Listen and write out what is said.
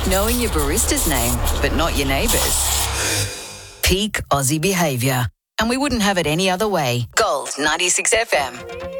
Knowing your barista's name, but not your neighbour's. Peak Aussie behaviour. And we wouldn't have it any other way. Gold 96 FM.